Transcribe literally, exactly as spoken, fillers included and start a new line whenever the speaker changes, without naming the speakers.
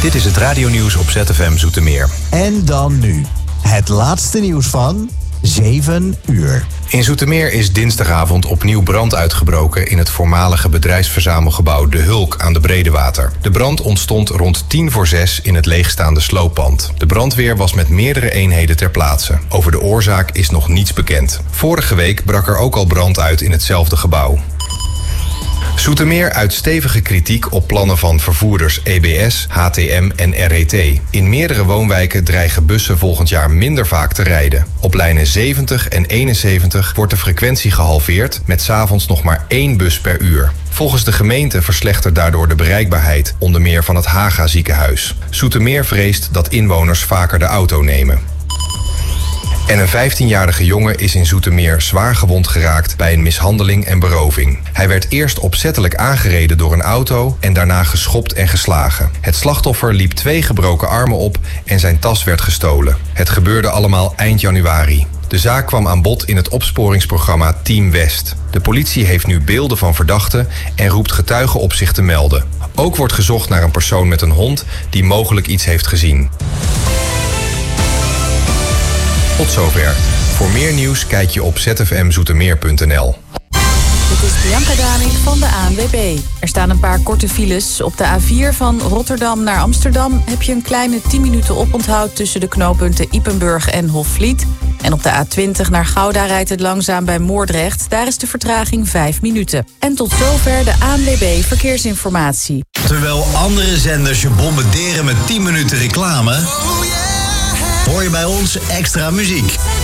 Dit is het radionieuws op Z F M Zoetermeer.
En dan nu, het laatste nieuws van zeven uur.
In Zoetermeer is dinsdagavond opnieuw brand uitgebroken in het voormalige bedrijfsverzamelgebouw De Hulk aan de Bredewater. De brand ontstond rond tien voor zes in het leegstaande slooppand. De brandweer was met meerdere eenheden ter plaatse. Over de oorzaak is nog niets bekend. Vorige week brak er ook al brand uit in hetzelfde gebouw. Zoetermeer uit stevige kritiek op plannen van vervoerders E B S, H T M en R E T. In meerdere woonwijken dreigen bussen volgend jaar minder vaak te rijden. Op lijnen zeventig en eenenzeventig wordt de frequentie gehalveerd met 's avonds nog maar één bus per uur. Volgens de gemeente verslechtert daardoor de bereikbaarheid, onder meer van het Haga ziekenhuis. Zoetermeer vreest dat inwoners vaker de auto nemen. En een vijftienjarige jongen is in Zoetermeer zwaar gewond geraakt bij een mishandeling en beroving. Hij werd eerst opzettelijk aangereden door een auto en daarna geschopt en geslagen. Het slachtoffer liep twee gebroken armen op en zijn tas werd gestolen. Het gebeurde allemaal eind januari. De zaak kwam aan bod in het opsporingsprogramma Team West. De politie heeft nu beelden van verdachten en roept getuigen op zich te melden. Ook wordt gezocht naar een persoon met een hond die mogelijk iets heeft gezien. Tot zover. Voor meer nieuws kijk je op z f m zoetermeer punt n l.
Dit is Bianca Daming van de A N W B. Er staan een paar korte files. Op de A vier van Rotterdam naar Amsterdam heb je een kleine tien minuten oponthoud tussen de knooppunten Ypenburg en Hofvliet. En op de A twintig naar Gouda rijdt het langzaam bij Moordrecht. Daar is de vertraging vijf minuten. En tot zover de A N W B Verkeersinformatie.
Terwijl andere zenders je bombarderen met tien minuten reclame, hoor je bij ons extra muziek.